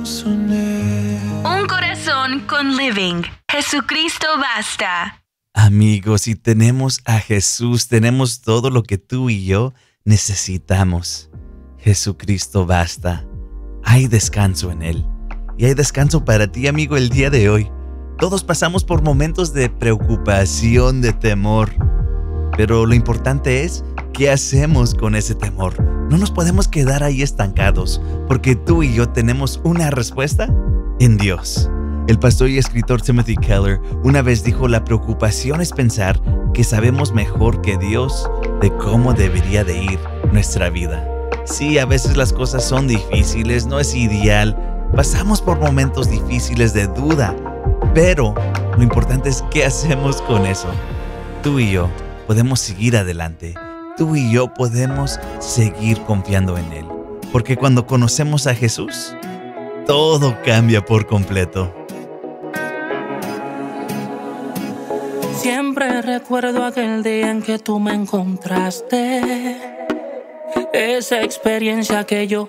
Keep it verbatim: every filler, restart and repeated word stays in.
Un corazón con Living. Jesucristo basta. Amigos, si tenemos a Jesús, tenemos todo lo que tú y yo necesitamos. Jesucristo basta. Hay descanso en Él. Y hay descanso para ti, amigo, el día de hoy. Todos pasamos por momentos de preocupación, de temor. Pero lo importante es, ¿qué hacemos con ese temor? No nos podemos quedar ahí estancados, porque tú y yo tenemos una respuesta en Dios. El pastor y escritor Timothy Keller una vez dijo: la preocupación es pensar que sabemos mejor que Dios de cómo debería de ir nuestra vida. Sí, a veces las cosas son difíciles, no es ideal, pasamos por momentos difíciles de duda, pero lo importante es qué hacemos con eso. Tú y yo podemos seguir adelante. Tú y yo podemos seguir confiando en Él. Porque cuando conocemos a Jesús, todo cambia por completo. Siempre recuerdo aquel día en que tú me encontraste. Esa experiencia que yo